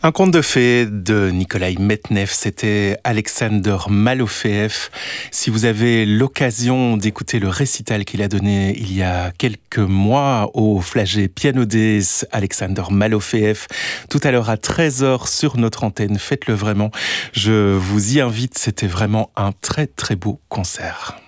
Un conte de fées de Nikolai Metnev, c'était Alexander Malofeev. Si vous avez l'occasion d'écouter le récital qu'il a donné il y a quelques mois au Flagey Piano Days, Alexander Malofeev, tout à l'heure à 13h sur notre antenne, faites-le vraiment. Je vous y invite, c'était vraiment un très très beau concert.